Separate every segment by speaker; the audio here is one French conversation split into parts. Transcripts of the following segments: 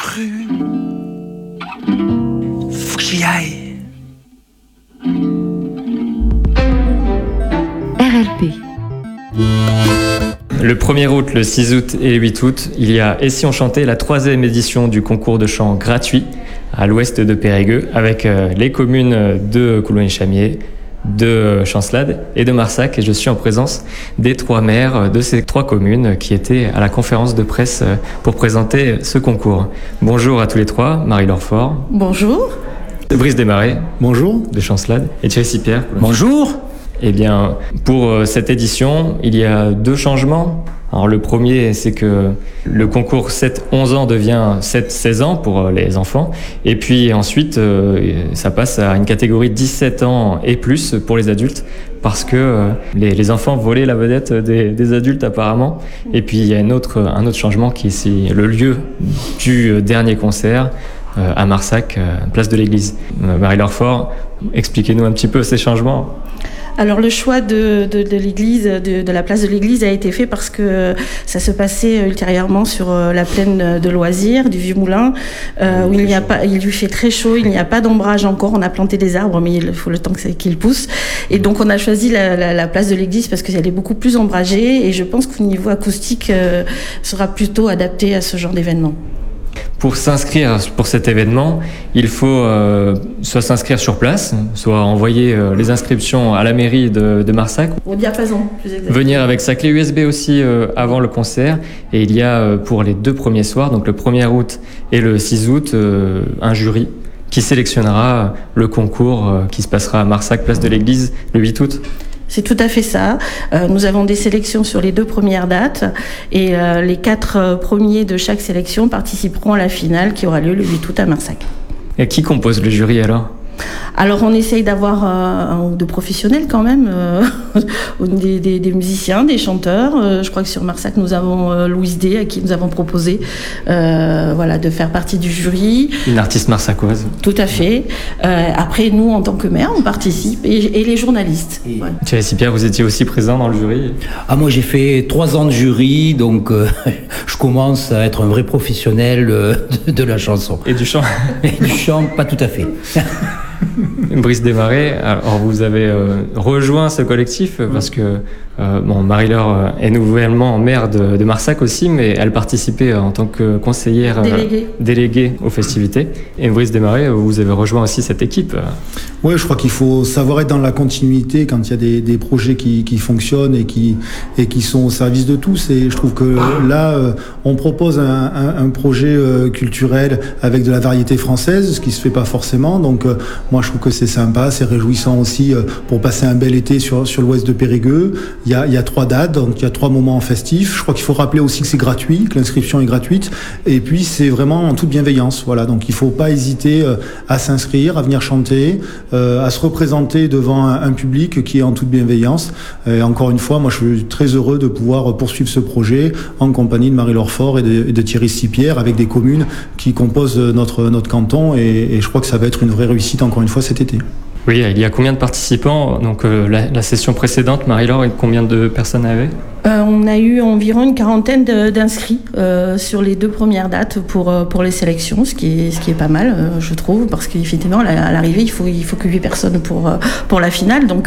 Speaker 1: prune. Faut que j'y aille.
Speaker 2: RLP.
Speaker 3: Le 1er août, le 6 août et le 8 août, il y a Et si on chantait, la 3e édition du concours de chant gratuit à l'ouest de Périgueux avec les communes de Coulommiers-Chamiers, de Chancelade et de Marsac. Et je suis en présence des 3 maires de ces 3 communes qui étaient à la conférence de presse pour présenter ce concours. Bonjour à tous les 3, Marie-Laure Faure.
Speaker 4: Bonjour.
Speaker 3: Brice Desmarais.
Speaker 5: Bonjour.
Speaker 3: De Chancelade. Et Thierry Sipierre.
Speaker 5: Bonjour.
Speaker 3: Eh bien, pour cette édition, il y a 2 changements. Alors le premier, c'est que le concours 7-11 ans devient 7-16 ans pour les enfants. Et puis ensuite, ça passe à une catégorie 17 ans et plus pour les adultes, parce que les enfants volaient la vedette des adultes apparemment. Et puis il y a un autre changement qui est le lieu du dernier concert à Marsac, place de l'église. Marie-Laure Faure, expliquez-nous un petit peu ces changements.
Speaker 4: Alors le choix de l'église, de la place de l'église a été fait parce que ça se passait ultérieurement sur la plaine de loisirs du Vieux Moulin, où il lui fait très chaud, il n'y a pas d'ombrage encore, on a planté des arbres mais il faut le temps qu'ils poussent. Et donc on a choisi la place de l'église parce qu'elle est beaucoup plus ombragée et je pense qu'au niveau acoustique sera plutôt adapté à ce genre d'événement.
Speaker 3: Pour s'inscrire pour cet événement, il faut soit s'inscrire sur place, soit envoyer les inscriptions à la mairie de Marsac.
Speaker 4: Au diapason, plus exactement.
Speaker 3: Venir avec sa clé USB aussi avant le concert. Et il y a pour les 2 premiers soirs, donc le 1er août et le 6 août, un jury qui sélectionnera le concours qui se passera à Marsac, place de l'église, le 8 août.
Speaker 4: C'est tout à fait ça. Nous avons des sélections sur les 2 premières dates et les 4 premiers de chaque sélection participeront à la finale qui aura lieu le 8 août à Marsac.
Speaker 3: Et qui compose le jury alors ?
Speaker 4: Alors on essaye d'avoir un ou 2 professionnels quand même, des musiciens, des chanteurs. Je crois que sur Marsac nous avons Louise D à qui nous avons proposé de faire partie du jury.
Speaker 3: Une artiste marsacoise.
Speaker 4: Tout à fait. Après nous en tant que maire on participe et les journalistes.
Speaker 3: Voilà. Thierry Sipierre, vous étiez aussi présent dans le jury ?
Speaker 5: Moi j'ai fait 3 ans de jury, donc je commence à être un vrai professionnel de la chanson.
Speaker 3: Et du chant ?
Speaker 5: Et du chant, pas tout à fait.
Speaker 3: Brice Desmarais, alors vous avez rejoint ce collectif parce que Marie-Laure est nouvellement maire de Marsac aussi, mais elle participait en tant que conseillère déléguée aux festivités. Et Brice Desmarais, vous avez rejoint aussi cette équipe.
Speaker 6: Oui, je crois qu'il faut savoir être dans la continuité quand il y a des projets qui fonctionnent et qui sont au service de tous. Et je trouve que là, on propose un projet culturel avec de la variété française, ce qui se fait pas forcément. Donc moi, je trouve que c'est sympa, c'est réjouissant aussi pour passer un bel été sur l'ouest de Périgueux. Il y a 3 dates, donc il y a 3 moments festifs. Je crois qu'il faut rappeler aussi que c'est gratuit, que l'inscription est gratuite. Et puis c'est vraiment en toute bienveillance. Voilà, donc il faut pas hésiter à s'inscrire, à venir chanter, à se représenter devant un public qui est en toute bienveillance. Et encore une fois, moi je suis très heureux de pouvoir poursuivre ce projet en compagnie de Marie-Laure Faure et de Thierry Sipierre avec des communes qui composent notre canton. Et je crois que ça va être une vraie réussite encore une fois cet été.
Speaker 3: Oui, il y a combien de participants ? Donc la session précédente, Marie-Laure, combien de personnes avait ?
Speaker 4: On a eu environ une 40aine d'inscrits sur les 2 premières dates pour les sélections, ce qui est pas mal, je trouve, parce qu'effectivement, à l'arrivée, il faut que 8 personnes pour la finale. Donc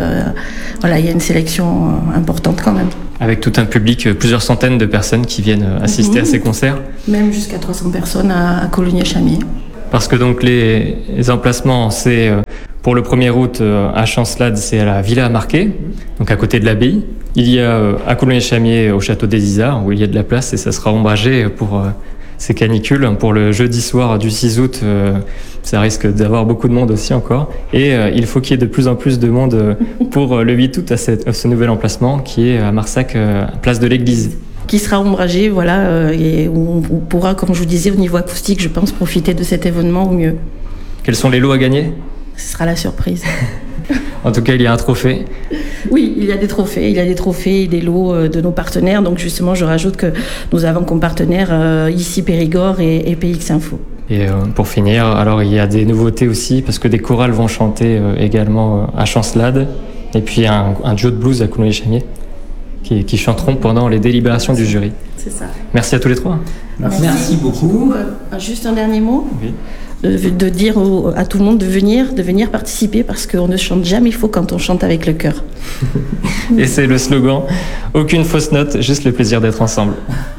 Speaker 4: il y a une sélection importante quand même.
Speaker 3: Avec tout un public, plusieurs centaines de personnes qui viennent assister à ces concerts ?
Speaker 4: Même jusqu'à 300 personnes à Coulommiers-Chamiers.
Speaker 3: Parce que donc les emplacements, c'est pour le 1er août à Chancelade, c'est à la Villa Marquet, donc à côté de l'abbaye. Il y a à Coulommiers-Chamiers au château des Isards où il y a de la place et ça sera ombragé pour ces canicules. Pour le jeudi soir du 6 août, ça risque d'avoir beaucoup de monde aussi encore. Et il faut qu'il y ait de plus en plus de monde pour le 8 août à ce nouvel emplacement qui est à Marsac, place de l'église.
Speaker 4: Qui sera ombragé, et où on pourra, comme je vous disais, au niveau acoustique, je pense, profiter de cet événement au mieux.
Speaker 3: Quels sont les lots à gagner ?
Speaker 4: Ce sera la surprise.
Speaker 3: En tout cas, il y a un trophée.
Speaker 4: Oui, il y a des trophées et des lots de nos partenaires. Donc justement, je rajoute que nous avons comme partenaires ici Périgord et PX Info.
Speaker 3: Et pour finir, alors il y a des nouveautés aussi, parce que des chorales vont chanter également à Chancelade, et puis un duo de blues à Coulommiers-Chamiers. qui chanteront pendant les délibérations du jury.
Speaker 4: C'est ça.
Speaker 3: Merci à tous les trois.
Speaker 5: Merci beaucoup.
Speaker 4: Juste un dernier mot.
Speaker 3: Oui.
Speaker 4: De dire à tout le monde de venir participer parce qu'on ne chante jamais faux quand on chante avec le cœur.
Speaker 3: Et c'est le slogan, aucune fausse note, juste le plaisir d'être ensemble.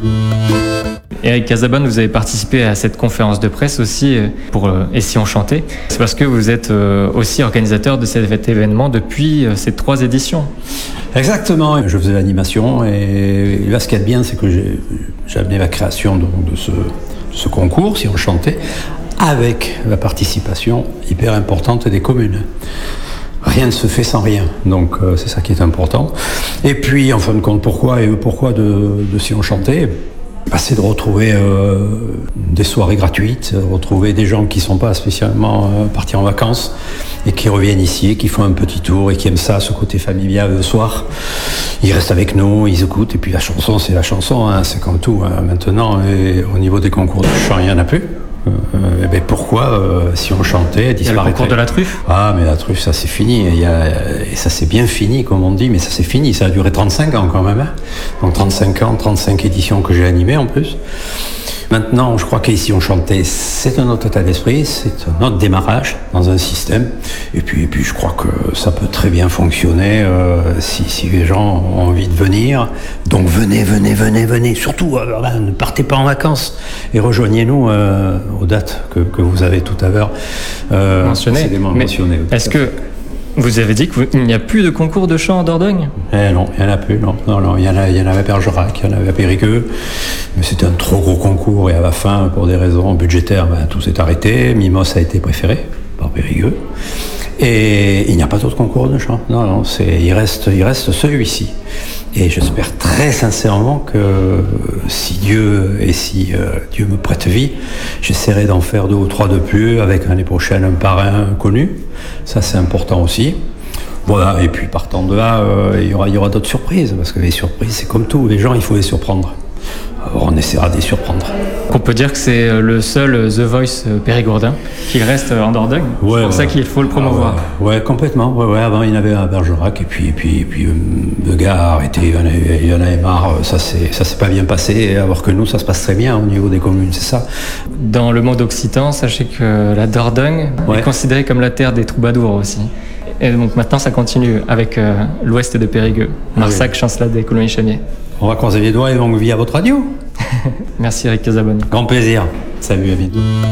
Speaker 3: Eric Casabonne, vous avez participé à cette conférence de presse aussi pour Et si on chantait. C'est parce que vous êtes aussi organisateur de cet événement depuis ces 3 éditions.
Speaker 2: Exactement, je faisais l'animation et là ce qu'il y a de bien c'est que j'ai amené la création de ce concours, si on chantait, avec la participation hyper importante des communes. Rien ne se fait sans rien, donc c'est ça qui est important. Et puis en fin de compte, pourquoi de si on chantait ? C'est de retrouver des soirées gratuites, retrouver des gens qui ne sont pas spécialement partis en vacances et qui reviennent ici, qui font un petit tour et qui aiment ça, ce côté familial le soir. Ils restent avec nous, ils écoutent, et puis la chanson, c'est la chanson, hein, c'est comme tout. Hein, maintenant, et au niveau des concours de chant, il n'y en a plus. Pourquoi, si on chantait, disparaîtrait.
Speaker 3: Il y a le concours de la truffe.
Speaker 2: Ah, mais la truffe, ça c'est fini. Et ça c'est bien fini, comme on dit, mais ça c'est fini. Ça a duré 35 ans quand même. Hein. Donc 35 ans, 35 éditions que j'ai animées en plus. Maintenant, je crois qu'ici on chantait, c'est un autre état d'esprit, c'est un autre démarrage dans un système. Et puis je crois que ça peut très bien fonctionner si les gens ont envie de venir. Donc venez. Surtout, ne partez pas en vacances et rejoignez-nous aux dates que vous avez tout à l'heure
Speaker 3: mentionnées. Est-ce que vous avez dit qu'il n'y a plus de concours de chant en Dordogne ?
Speaker 2: Non, il n'y en a plus. Non, il y en avait à Bergerac, il y en avait à Périgueux. Mais c'était un trop gros concours et à la fin, pour des raisons budgétaires, tout s'est arrêté. Mimos a été préféré par Périgueux. Et il n'y a pas d'autre concours de chant. Non, il reste celui-ci. Et j'espère très sincèrement que si Dieu me prête vie, j'essaierai d'en faire 2 ou 3 de plus avec l'année prochaine un parrain connu. Ça c'est important aussi. Voilà, et puis partant de là, il y aura d'autres surprises, parce que les surprises c'est comme tout, les gens il faut les surprendre. Alors, on essaiera de les surprendre.
Speaker 3: On peut dire que c'est le seul The Voice périgourdin qui reste en Dordogne.
Speaker 2: Ouais,
Speaker 3: c'est pour ça qu'il faut le promouvoir.
Speaker 2: Ouais, complètement. Ouais, avant, il y en avait à Bergerac. Et puis le gars a arrêté. Il en avait marre. Ça s'est pas bien passé. Alors que nous, ça se passe très bien au niveau des communes, c'est ça.
Speaker 3: Dans le monde occitan, sachez que la Dordogne est considérée comme la terre des troubadours aussi. Et donc maintenant, ça continue avec l'ouest de Périgueux. Marsac, Chancelade et Coulommiers-Chamiers.
Speaker 2: On va croiser les doigts et longue vie à votre radio.
Speaker 3: Merci Eric Casabonne.
Speaker 2: Grand plaisir. Salut, à bientôt.